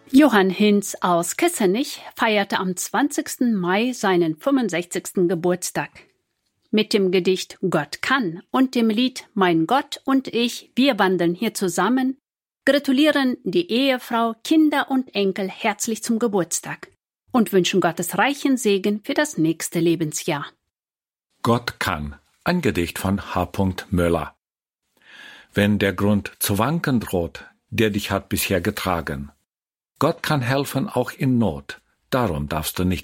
Johann Hinz aus Kessenich feierte am 20. Mai seinen 65. Geburtstag. Mit dem Gedicht Gott kann und dem Lied Mein Gott und ich, wir wandeln hier zusammen, gratulieren die Ehefrau, Kinder und Enkel herzlich zum Geburtstag und wünschen Gottes reichen Segen für das nächste Lebensjahr. Gott kann, ein Gedicht von H. Möller. Wenn der Grund zu wanken droht, der dich hat bisher getragen. Gott kann helfen auch in Not, darum darfst du nicht